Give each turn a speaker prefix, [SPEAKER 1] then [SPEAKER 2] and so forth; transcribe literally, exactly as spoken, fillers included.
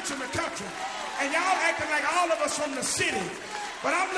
[SPEAKER 1] roots in the country. And y'all acting like all of us from the city. But I'm